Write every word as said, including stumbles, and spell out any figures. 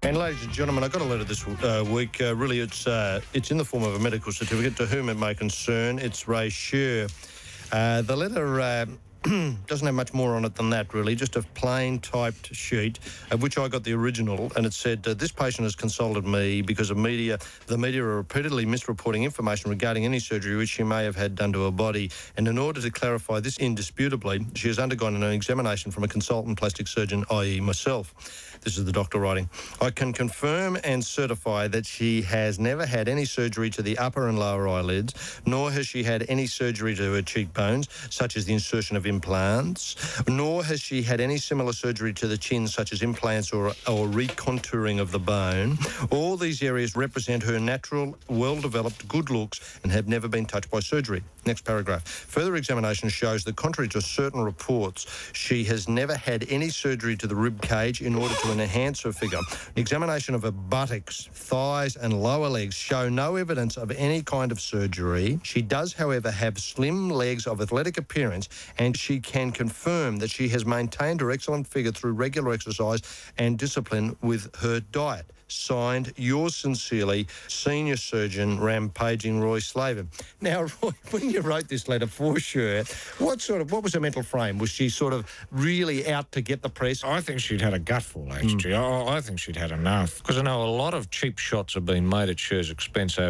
And ladies and gentlemen, I got a letter this uh, week. Uh, really, it's uh, it's in the form of a medical certificate. To whom it may concern, it's Ray Sher. Uh, the letter uh, doesn't have much more on it than that, really. Just a plain typed sheet, of which I got the original, and it said, uh, this patient has consulted me because of media. The media are repeatedly misreporting information regarding any surgery which she may have had done to her body. And in order to clarify this indisputably, she has undergone an examination from a consultant plastic surgeon, that is myself. This is the doctor writing. I can confirm and certify that she has never had any surgery to the upper and lower eyelids, nor has she had any surgery to her cheekbones, such as the insertion of implants, nor has she had any similar surgery to the chin, such as implants or, or recontouring of the bone. All these areas represent her natural, well-developed good looks and have never been touched by surgery. Next paragraph. Further examination shows that contrary to certain reports, she has never had any surgery to the rib cage in order to enhance her figure. Examination of her buttocks, thighs and lower legs show no evidence of any kind of surgery. She does, however, have slim legs of athletic appearance, and she can confirm that she has maintained her excellent figure through regular exercise and discipline with her diet. Signed, yours sincerely, Senior Surgeon Rampaging Roy Slaven. Now, Roy, when you wrote this letter for sure, what sort of what was her mental frame? Was she sort of really out to get the press? I think she'd had a gutful, actually. Mm. I, I think she'd had enough. Because I know a lot of cheap shots have been made at Sher's expense